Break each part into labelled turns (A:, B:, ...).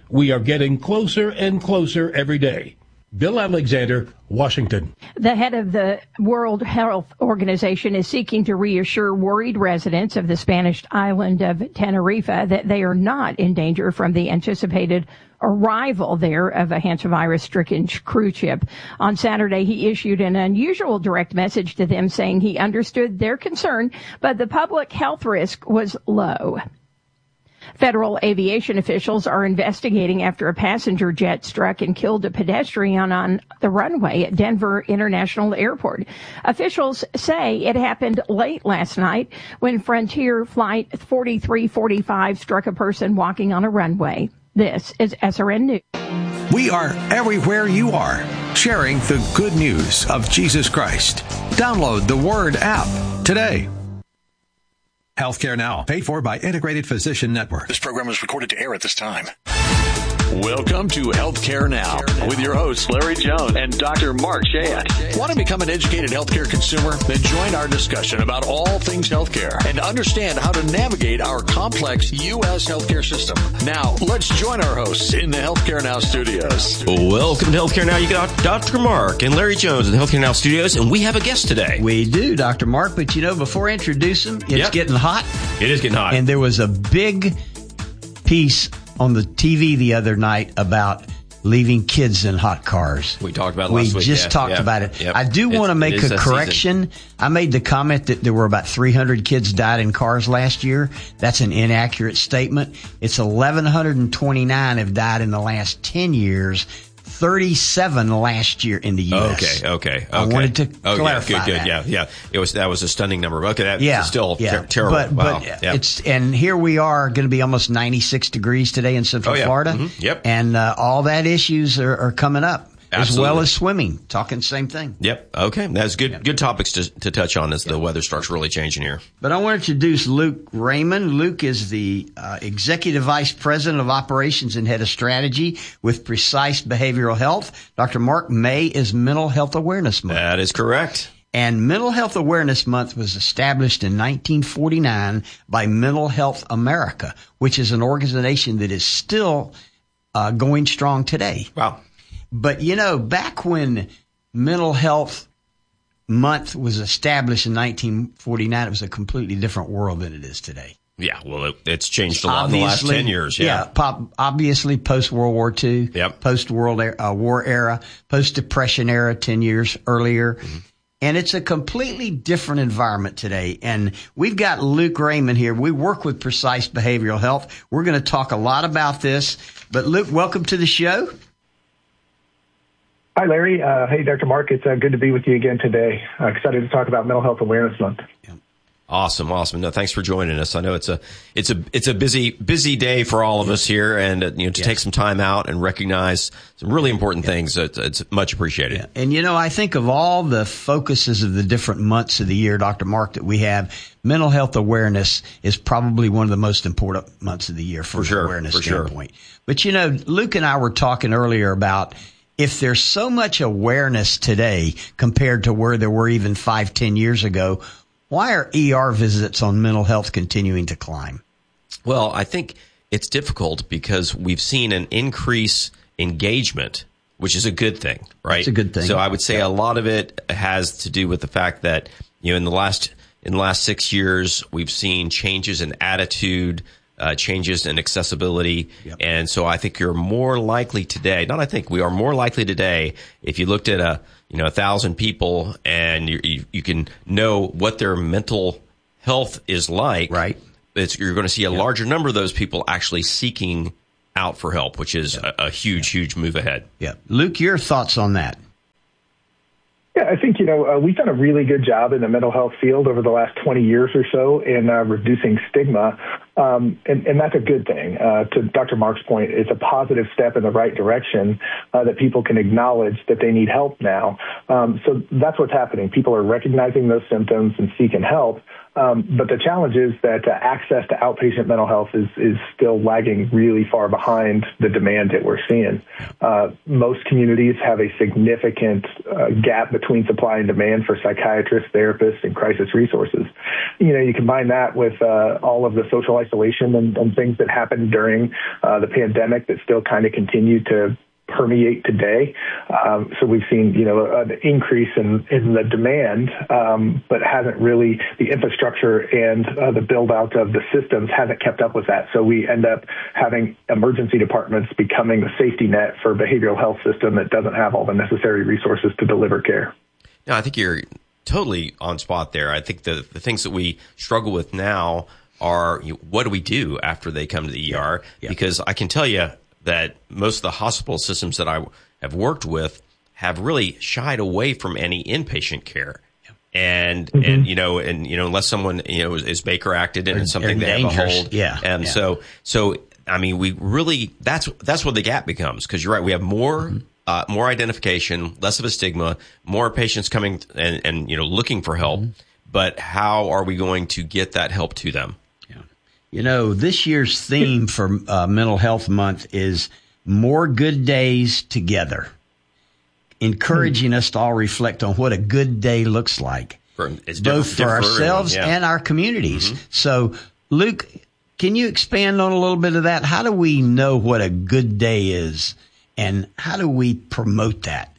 A: We are getting closer and closer every day. Bill Alexander, Washington.
B: The head of the World Health Organization is seeking to reassure worried residents of the Spanish island of Tenerife that they are not in danger from the anticipated arrival there of a hantavirus-stricken cruise ship. On Saturday, he issued an unusual direct message to them saying he understood their concern, but the public health risk was low. Federal aviation officials are investigating after a passenger jet struck and killed a pedestrian on the runway at Denver International Airport. Officials say it happened late last night when Frontier Flight 4345 struck a person walking on a runway. This is SRN News.
C: We are everywhere you are, sharing the good news of Jesus Christ. Download the Word app today. Healthcare Now, paid for by Integrated Physician Network.
D: This program is recorded to air at this time.
E: Welcome to Healthcare Now with your hosts, Larry Jones and Dr. Mark Shayat. Want to become an educated healthcare consumer? Then join our discussion about all things healthcare and understand how to navigate our complex U.S. healthcare system. Now, let's join our hosts in the Healthcare Now studios.
F: Welcome to Healthcare Now. You got Dr. Mark and Larry Jones in the Healthcare Now studios, and we have a guest today.
G: We do, Dr. Mark, but before I introduce him, it's getting hot.
F: It is getting hot.
G: And there was a big piece on the TV the other night about leaving kids in hot cars.
F: We talked about it last week.
G: We just talked about it.
F: Yep.
G: I do want to make a correction. I made the comment that there were about 300 kids died in cars last year. That's an inaccurate statement. It's 1,129 have died in the last 10 years. 37 last year in the U.S.
F: Okay.
G: I wanted to clarify
F: good.
G: that.
F: Yeah. That was a stunning number. Okay, that's still terrible.
G: But and here we are going to be almost 96 degrees today in Central Florida.
F: Mm-hmm. Yep.
G: And all that issues are coming up.
F: Absolutely.
G: As well as swimming. Talking same thing.
F: Yep. Okay. That's good. Yep. Good topics to touch on as the weather starts really changing here.
G: But I want to introduce Luke Raymond. Luke is the Executive Vice President of Operations and Head of Strategy with Precise Behavioral Health. Dr. Mark, May is Mental Health Awareness Month.
F: That is correct.
G: And Mental Health Awareness Month was established in 1949 by Mental Health America, which is an organization that is still going strong today.
F: Wow.
G: But, back when Mental Health Month was established in 1949, it was a completely different world than it is today.
F: Yeah, well, it's changed a lot in the last 10 years. Yeah,
G: obviously post-World War II,
F: yep.
G: Post-World War era, post-Depression era 10 years earlier. Mm-hmm. And it's a completely different environment today. And we've got Luke Raymond here. We work with Precise Behavioral Health. We're going to talk a lot about this. But, Luke, welcome to the show.
H: Hi, Larry. Hey, Dr. Mark. It's good to be with you again today. Excited to talk about Mental Health Awareness Month.
F: Yeah. Awesome. No, thanks for joining us. I know it's a busy day for all of us here, and to take some time out and recognize some really important things. It's much appreciated.
G: Yeah. And I think of all the focuses of the different months of the year, Dr. Mark, that we have, mental health awareness is probably one of the most important months of the year from an awareness standpoint. Sure. But Luke and I were talking earlier about if there's so much awareness today compared to where there were even 5-10 years ago, why are ER visits on mental health continuing to climb?
F: Well, I think it's difficult because we've seen an increase engagement, which is a good thing, right?
G: It's a good thing.
F: So I would say a lot of it has to do with the fact that, in the last 6 years, we've seen changes in attitude, changes in accessibility. Yep. And so I think you're more likely today, we are more likely today, if you looked at 1,000 people and you can know what their mental health is like.
G: Right.
F: You're going to see a larger number of those people actually seeking out for help, which is a huge move ahead.
G: Yeah. Luke, your thoughts on that?
H: Yeah, I think, we've done a really good job in the mental health field over the last 20 years or so in reducing stigma. And that's a good thing. To Dr. Mark's point, it's a positive step in the right direction that people can acknowledge that they need help now. So that's what's happening. People are recognizing those symptoms and seeking help. But the challenge is that access to outpatient mental health is still lagging really far behind the demand that we're seeing. Most communities have a significant gap between supply and demand for psychiatrists, therapists, and crisis resources. You combine that with all of the social isolation and things that happened during the pandemic that still kind of continue to permeate today. So we've seen, an increase in the demand, but hasn't really, the infrastructure and the build out of the systems hasn't kept up with that. So we end up having emergency departments becoming the safety net for a behavioral health system that doesn't have all the necessary resources to deliver care.
F: No, I think you're totally on spot there. I think the things that we struggle with now are, what do we do after they come to the ER? Yeah. Because I can tell you that most of the hospital systems that I have worked with have really shied away from any inpatient care. Yeah. And unless someone, is Baker acted and it's something they have a hold.
G: Yeah.
F: And so, I mean, we really, that's where the gap becomes. Cause you're right. We have more identification, less of a stigma, more patients coming and looking for help. But how are we going to get that help to them?
G: This year's theme for Mental Health Month is More Good Days Together, encouraging us to all reflect on what a good day looks like, both for ourselves and our communities. So, Luke, can you expand on a little bit of that? How do we know what a good day is, and how do we promote that?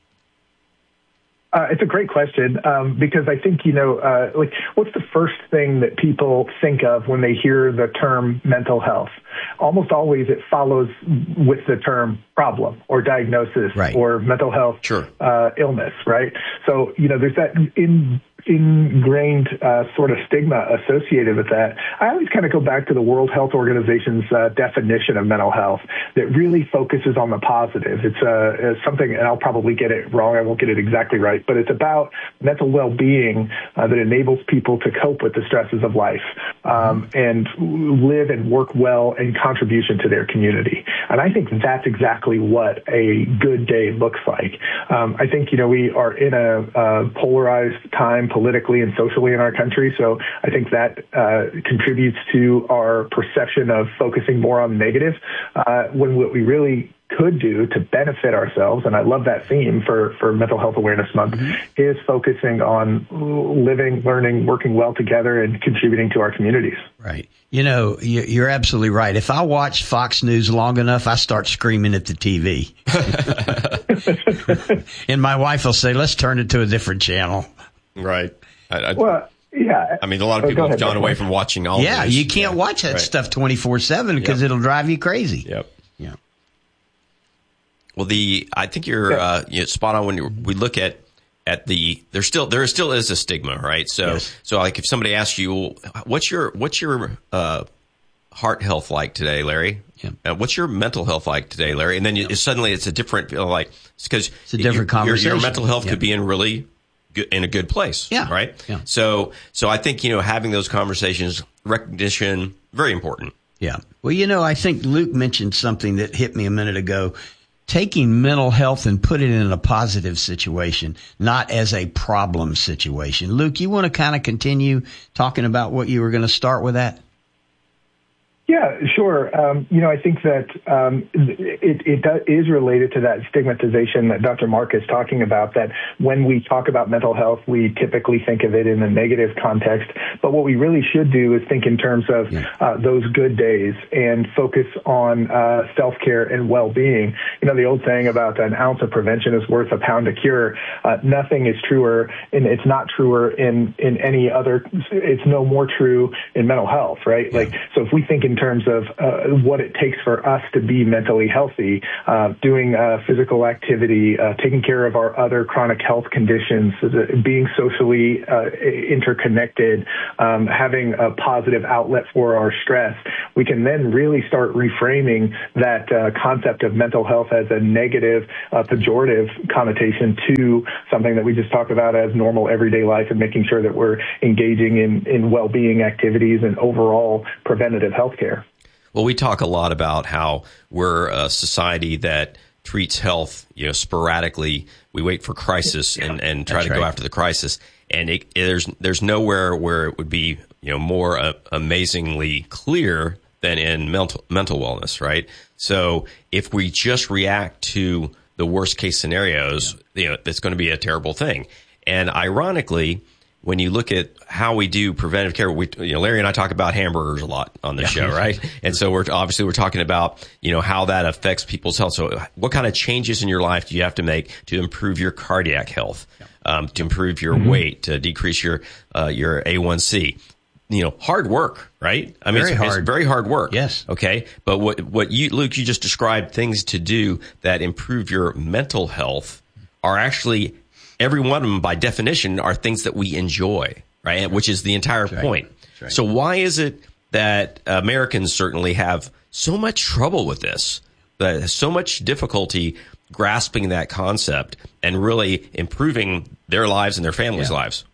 H: It's a great question because I think, what's the first thing that people think of when they hear the term mental health? Almost always it follows with the term problem or diagnosis or mental health illness, right? So, there's that ingrained sort of stigma associated with that. I always kind of go back to the World Health Organization's definition of mental health that really focuses on the positive. It's something, and I'll probably get it wrong, I won't get it exactly right, but it's about mental well-being that enables people to cope with the stresses of life and live and work well in contribution to their community. And I think that's exactly what a good day looks like. I think, we are in a polarized time politically and socially in our country. So I think that contributes to our perception of focusing more on the negative when what we really could do to benefit ourselves, and I love that theme for Mental Health Awareness Month, is focusing on living, learning, working well together, and contributing to our communities.
G: Right. You're absolutely right. If I watch Fox News long enough, I start screaming at the TV. And my wife will say, let's turn it to a different channel.
F: Right.
H: Yeah.
F: I mean, a lot of people have gone away from watching all
G: this. You can't watch that stuff 24/7 because it'll drive you crazy.
F: Yep. Yeah. Well, I think you're spot on when we look at there still is a stigma, right? So like if somebody asks you, what's your heart health like today, Larry? Yeah. What's your mental health like today, Larry? And then suddenly it's a different because
G: it's a different conversation.
F: Your mental health could be in a good place.
G: Yeah.
F: Right. Yeah. So I think, having those conversations, recognition, very important.
G: Yeah. Well, I think Luke mentioned something that hit me a minute ago. Taking mental health and put it in a positive situation, not as a problem situation. Luke, you want to kind of continue talking about what you were going to start with that?
H: Yeah, sure. I think that it is related to that stigmatization that Dr. Mark is talking about, that when we talk about mental health, we typically think of it in a negative context. But what we really should do is think in terms of those good days and focus on self-care and well-being. The old saying about an ounce of prevention is worth a pound of cure. Nothing is truer, and it's not truer in any other, it's no more true in mental health, right? Yeah. So if we think in terms of what it takes for us to be mentally healthy, doing physical activity, taking care of our other chronic health conditions, being socially interconnected, having a positive outlet for our stress, we can then really start reframing that concept of mental health as a negative, pejorative connotation to something that we just talked about as normal everyday life, and making sure that we're engaging in well-being activities and overall preventative health care.
F: Well, we talk a lot about how we're a society that treats health, sporadically. We wait for crisis and try to go after the crisis. And there's nowhere where it would be, more amazingly clear than in mental wellness, right? So if we just react to the worst case scenarios, it's going to be a terrible thing. And ironically, when you look at how we do preventive care, Larry and I talk about hamburgers a lot on this show, right? And so we're talking about, how that affects people's health. So what kind of changes in your life do you have to make to improve your cardiac health, to improve your weight, to decrease your A1C? Hard work, right? I mean, it's very hard work.
G: Yes.
F: Okay. But what Luke, you just described things to do that improve your mental health are actually, every one of them by definition are things that we enjoy, right? Which is the entire point. Right. So why is it that Americans certainly have so much trouble with this, so much difficulty grasping that concept and really improving their lives and their families' lives?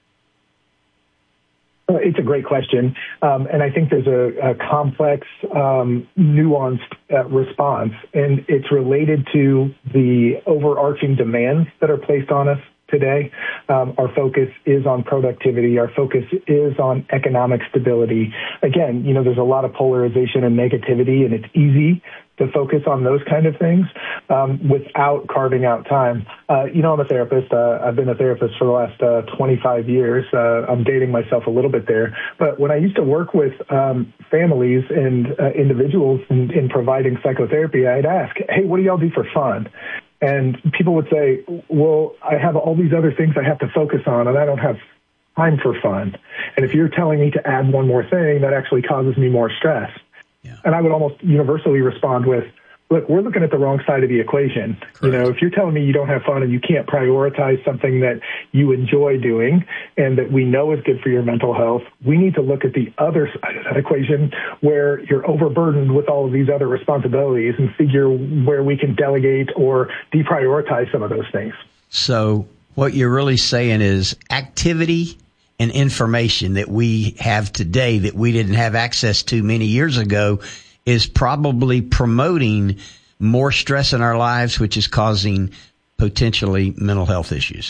H: It's a great question. And I think there's a complex, nuanced response, and it's related to the overarching demands that are placed on us today. Our focus is on productivity. Our focus is on economic stability. Again, there's a lot of polarization and negativity, and it's easy to focus on those kind of things without carving out time. I'm a therapist. I've been a therapist for the last 25 years. I'm dating myself a little bit there. But when I used to work with families and individuals in providing psychotherapy, I'd ask, hey, what do y'all do for fun? And people would say, well, I have all these other things I have to focus on, and I don't have time for fun. And if you're telling me to add one more thing, that actually causes me more stress. Yeah. And I would almost universally respond with, look, we're looking at the wrong side of the equation. Correct. If you're telling me you don't have fun and you can't prioritize something that you enjoy doing and that we know is good for your mental health, we need to look at the other side of that equation where you're overburdened with all of these other responsibilities and figure where we can delegate or deprioritize some of those things.
G: So what you're really saying is activity and information that we have today that we didn't have access to many years ago is probably promoting more stress in our lives, which is causing potentially mental health issues.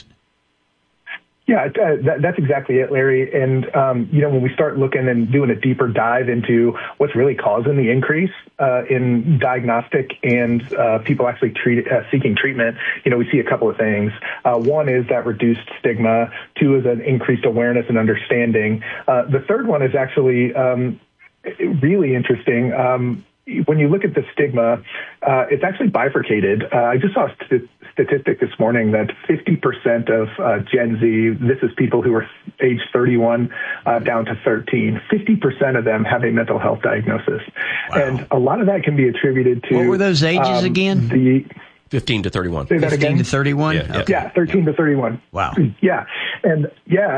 H: Yeah, that's exactly it, Larry. And, when we start looking and doing a deeper dive into what's really causing the increase in diagnostic and people actually seeking treatment, we see a couple of things. One is that reduced stigma. Two is an increased awareness and understanding. The third one is actually really interesting. When you look at the stigma, it's actually bifurcated. I just saw a statistic this morning that 50% of Gen Z, this is people who are age 31 down to 13, 50% of them have a mental health diagnosis. Wow. And a lot of that can be attributed to...
G: What were those ages again?
F: 15 to 31.
G: 15 to 31?
F: Yeah,
G: okay.
H: Yeah, 13 to 31.
G: Wow.
H: Yeah. And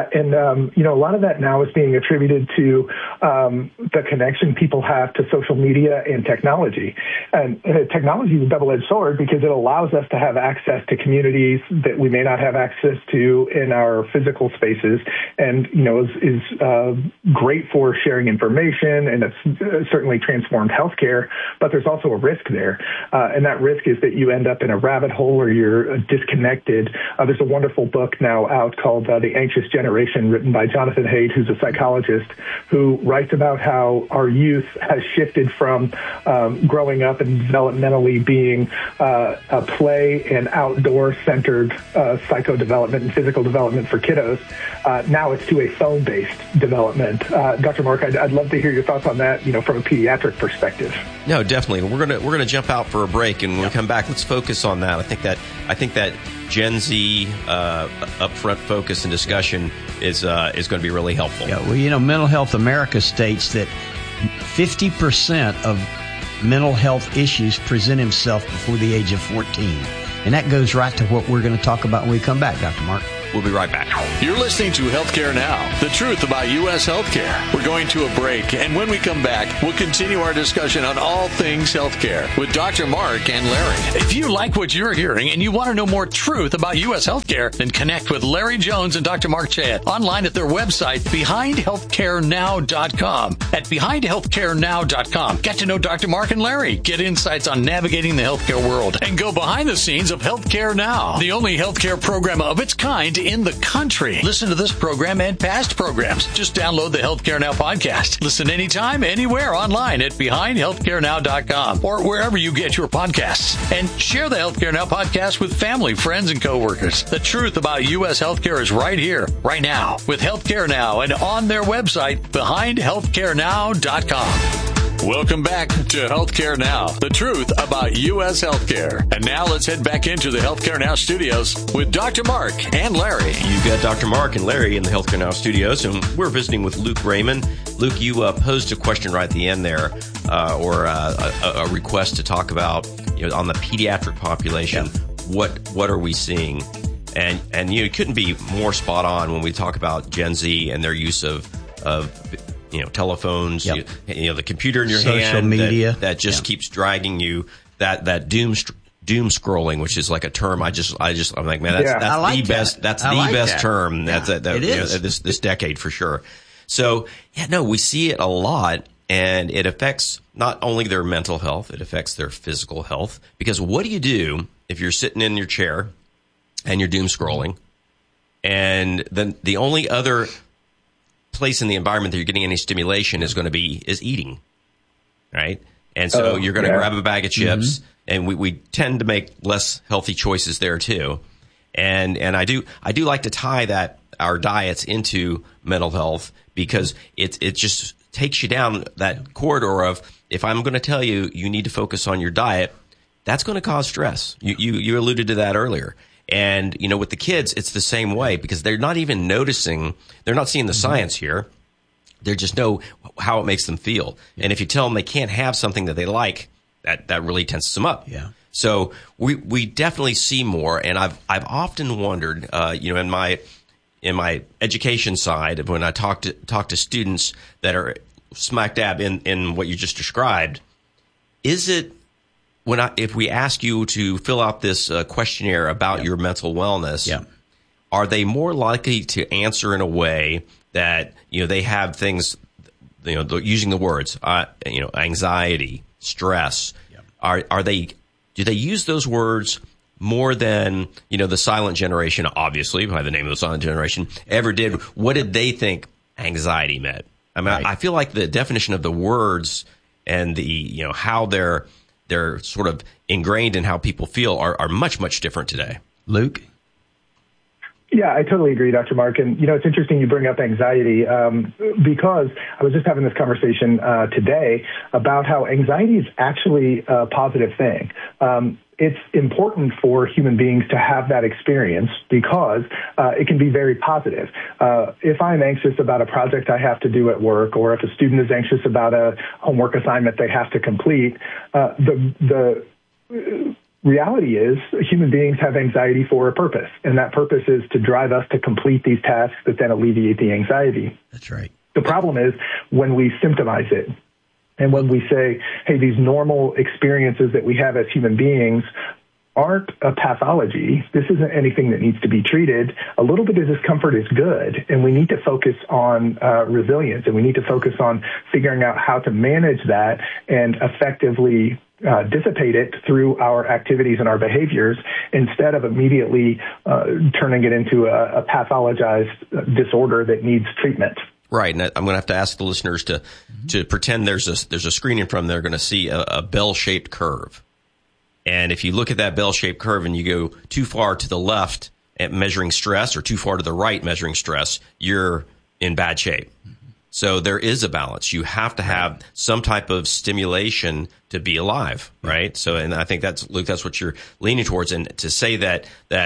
H: a lot of that now is being attributed to the connection people have to social media and technology. And technology is a double-edged sword because it allows us to have access to communities that we may not have access to in our physical spaces, and is great for sharing information, and it's certainly transformed healthcare. But there's also a risk there, and that risk is that you end up in a rabbit hole or you're disconnected. There's a wonderful book now out called The Anxious Generation, written by Jonathan Haidt, who's a psychologist, who writes about how our youth has shifted from growing up and developmentally being a play and outdoor-centered psycho-development and physical development for kiddos. Now it's to a phone-based development. Dr. Mark, I'd love to hear your thoughts on that, from a pediatric perspective.
F: No, definitely. We're gonna jump out for a break, and when we come back, let's focus on that. I think that Gen Z upfront focus and discussion is going to be really helpful.
G: Yeah, well, Mental Health America states that 50% of mental health issues present himself before the age of 14. And that goes right to what we're going to talk about when we come back, Dr. Mark.
F: We'll be right back.
E: You're listening to Healthcare Now, the truth about U.S. healthcare. We're going to a break, and when we come back, we'll continue our discussion on all things healthcare with Dr. Mark and Larry. If you like what you're hearing and you want to know more truth about U.S. healthcare, then connect with Larry Jones and Dr. Mark Chayet online at their website, BehindHealthcareNow.com. At BehindHealthcareNow.com, get to know Dr. Mark and Larry, get insights on navigating the healthcare world, and go behind the scenes of Healthcare Now, the only healthcare program of its kind and in the country. Listen to this program and past programs. Just download the Healthcare Now podcast. Listen anytime, anywhere online at BehindHealthcareNow.com or wherever you get your podcasts. And share the Healthcare Now podcast with family, friends, and coworkers. The truth about U.S. healthcare is right here, right now, with Healthcare Now and on their website, BehindHealthcareNow.com. Welcome back to Healthcare Now, the truth about U.S. healthcare. And now let's head back into the Healthcare Now studios with Dr. Mark and Larry.
F: You've got Dr. Mark and Larry in the Healthcare Now studios, and we're visiting with Luke Raymond. Luke, you posed a question right at the end there, or a request to talk about, on the pediatric population, what are we seeing? And it couldn't be more spot on when we talk about Gen Z and their use of telephones, the computer in your
G: social
F: hand,
G: media
F: that just keeps dragging you, that doom scrolling, which is like a term I'm like, man, that's the best. That's the best term. This decade for sure. So we see it a lot, and it affects not only their mental health, it affects their physical health. Because what do you do if you're sitting in your chair and you're doom scrolling, and then the only other place in the environment that you're getting any stimulation is eating, right? And so you're going to grab a bag of chips, and we tend to make less healthy choices there too. And I do like to tie that our diets into mental health, because it just takes you down that corridor of, if I'm going to tell you need to focus on your diet, that's going to cause stress. You alluded to that earlier. And, with the kids, it's the same way, because they're not even noticing, they're not seeing the science here. They just know how it makes them feel. And if you tell them they can't have something that they like, that really tenses them up. Yeah. So we definitely see more. And I've often wondered, in my education side, when I talk to students that are smack dab in what you just described, is it, if we ask you to fill out this questionnaire about your mental wellness, are they more likely to answer in a way that, they have things, using the words, anxiety, stress, do they use those words more than, the silent generation, obviously, by the name of the silent generation, ever did? What did they think anxiety meant? I mean, I feel like the definition of the words and the, how they're sort of ingrained in how people feel are much, much different today.
G: Luke?
H: Yeah, I totally agree, Dr. Mark. And, it's interesting you bring up anxiety because I was just having this conversation today about how anxiety is actually a positive thing. It's important for human beings to have that experience because it can be very positive. If I'm anxious about a project I have to do at work, or if a student is anxious about a homework assignment they have to complete, the reality is human beings have anxiety for a purpose, and that purpose is to drive us to complete these tasks that then alleviate the anxiety.
G: That's right.
H: The problem is when we symptomize it. And when we say, hey, these normal experiences that we have as human beings aren't a pathology, this isn't anything that needs to be treated, a little bit of discomfort is good. And we need to focus on resilience, and we need to focus on figuring out how to manage that and effectively dissipate it through our activities and our behaviors, instead of immediately turning it into a pathologized disorder that needs treatment.
F: Right, and I'm going to have to ask the listeners to pretend there's a screen in front of them. They're going to see a bell-shaped curve. And if you look at that bell-shaped curve and you go too far to the left at measuring stress, or too far to the right measuring stress, you're in bad shape. So there is a balance. You have to have some type of stimulation to be alive, right? So, and I think that's, Luke, that's what you're leaning towards. And to say that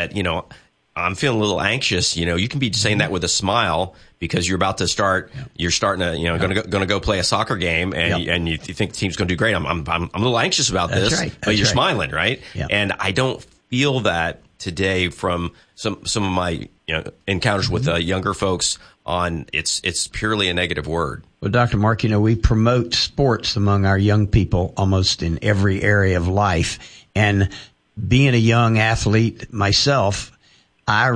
F: I'm feeling a little anxious, you can be saying that with a smile, because you're about to start, you're starting to, going to go play a soccer game, and you think the team's going to do great. I'm a little anxious about this, but you're smiling, right? Yep. And I don't feel that today from some of my encounters with younger folks on it's purely a negative word.
G: Well, Dr. Mark, we promote sports among our young people almost in every area of life. And being a young athlete myself, I